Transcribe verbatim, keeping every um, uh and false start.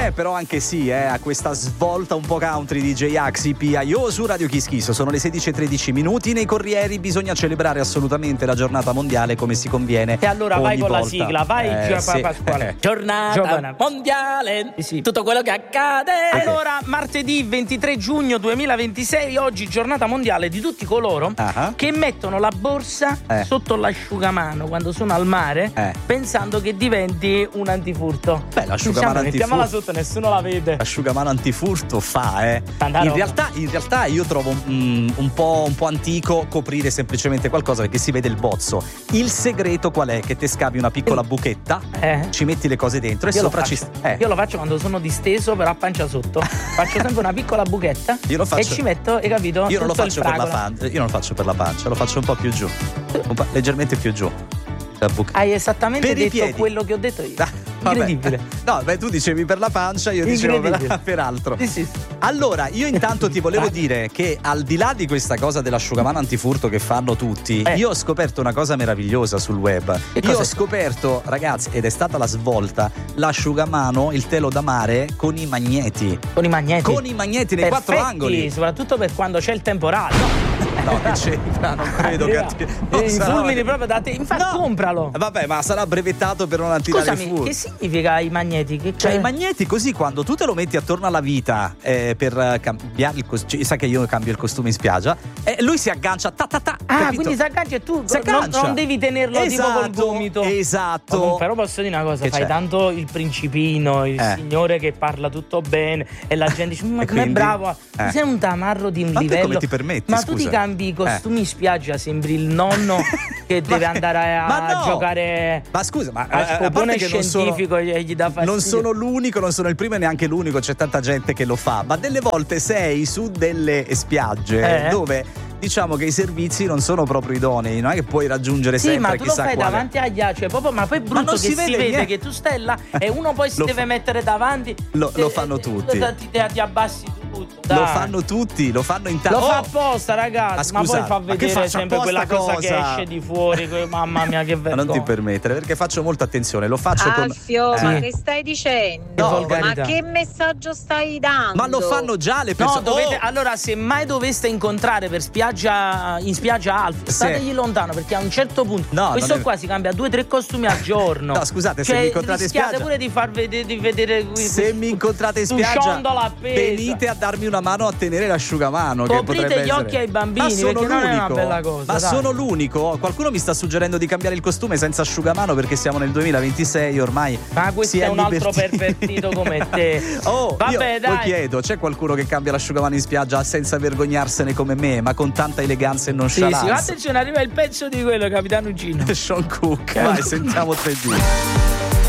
Eh, però anche sì, eh, a questa svolta un po' country di J-Ax, I P I O su Radio Kiss Kiss. Sono le sedici e tredici minuti. Nei Corrieri bisogna celebrare assolutamente la giornata mondiale come si conviene. E allora vai con volta. la sigla, vai eh, sì. Pasquale. Eh. Giornata Giovana. mondiale, sì. tutto quello che accade. Okay. Allora, martedì ventitré giugno duemilaventisei, oggi giornata mondiale di tutti coloro uh-huh. che mettono la borsa eh. sotto l'asciugamano quando sono al mare, eh. pensando che diventi un antifurto. Beh, l'asciugamano antifurto. Mettiamola sotto, nessuno la vede. L'asciugamano antifurto fa, eh. In realtà, in realtà io trovo um, un, po', un po' antico coprire semplicemente qualcosa perché si vede il bozzo. Il segreto qual è? Che te scavi una piccola buchetta, eh. ci metti le cose dentro e io sopra ci. Eh. Io lo faccio quando sono disteso, però a pancia sotto. Faccio sempre una piccola buchetta io lo faccio, e ci metto, hai capito? Io non lo faccio per la pancia. Io non lo faccio per la pancia, lo faccio un po' più giù. Un po', leggermente più giù. Hai esattamente per detto quello che ho detto io. Ah, incredibile. No, beh, tu dicevi per la pancia, io dicevo per, per altro. Sì, sì. Allora, io intanto ti volevo dire che al di là di questa cosa dell'asciugamano antifurto che fanno tutti, eh. io ho scoperto una cosa meravigliosa sul web. Che io ho scoperto, ragazzi, ed è stata la svolta, l'asciugamano, il telo da mare con i magneti. Con i magneti? Con i magneti nei Perfetti, quattro angoli. Soprattutto per quando c'è il temporale. No, no che c'entra, non credo che ti... I fulmini proprio da te. Infatti no. compralo. Vabbè, ma sarà brevettato per non attirare Scusami, il fulmine. Che significa i magneti? Che cioè i magneti così quando tu te lo metti attorno alla vita eh, per cambiare il costume, sai che io cambio il costume in spiaggia, e eh, lui si aggancia ta ta ta. Ah, capito? quindi si aggancia e tu si aggancia. Non, non devi tenerlo esatto, tipo col gomito. Esatto. Oh, però posso dire una cosa, che fai c'è? Tanto il principino, il eh. signore che parla tutto bene e la gente dice ma com'è bravo, eh. sei un tamarro di un ma livello. Come ti permetti? Ma scusa? Tu ti cambi i costumi eh. in spiaggia, sembri il nonno che deve andare a no. giocare. Ma scusa, ma a scopone scientifico sono, e gli dà fastidio. Non sono l'unico, non sono il primo e neanche l'unico, c'è tanta gente che lo fa, ma delle volte sei su delle spiagge eh. dove diciamo che i servizi non sono proprio idonei, non è che puoi raggiungere sì, sempre ma tu chissà lo fai quale. davanti agli altri, cioè, proprio, ma poi è brutto che si vede, vede che tu stai là e uno poi si lo deve fa- mettere davanti. Lo, te, lo fanno te, tutti. Ti, ti, ti abbassi tutto. Dai. Lo fanno tutti, lo fanno in tanti. Lo fa apposta, ragazzi, ma, ma poi fa vedere sempre quella cosa, cosa che esce di fuori. Mamma mia, che vergogna. Ma non ti permettere, perché faccio molta attenzione, lo faccio Alfio, con ma eh. che stai dicendo? No, ma che messaggio stai dando? Ma lo fanno già le persone. No, dovete, oh. allora se mai doveste incontrare per spiaggia in spiaggia Alf, stategli sì. lontano, perché a un certo punto no, questo è... qua si cambia due o tre costumi al giorno. No, scusate, cioè, se mi incontrate in spiaggia pure di far vedere, di vedere se mi incontrate in spiaggia venite a darmi una mano a tenere l'asciugamano. Coprite che gli essere. occhi ai bambini, ma sono perché l'unico. non è una bella cosa. Ma dai. sono l'unico. Qualcuno mi sta suggerendo di cambiare il costume senza asciugamano perché siamo nel duemilaventisei ormai. Ma questo è un altro pervertito come te. Oh, vabbè, io dai. lo chiedo, c'è qualcuno che cambia l'asciugamano in spiaggia senza vergognarsene come me, ma con tanta eleganza e nonchalance? Sì, sì, attenzione, arriva il pezzo di quello, Capitano Gino. Sean Cook, vai, sentiamo tre giorni.